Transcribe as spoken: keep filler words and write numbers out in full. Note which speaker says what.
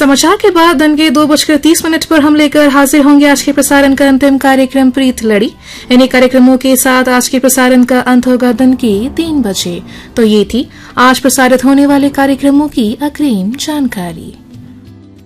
Speaker 1: समाचार के बाद दिन के दो बजकर तीस मिनट पर हम लेकर हाजिर होंगे आज के प्रसारण का अंतिम कार्यक्रम प्रीत लड़ी। इन्हीं कार्यक्रमों के साथ आज के प्रसारण का अंत होगा दिन के तीन बजे। तो ये थी आज प्रसारित होने वाले कार्यक्रमों की अग्रिम जानकारी।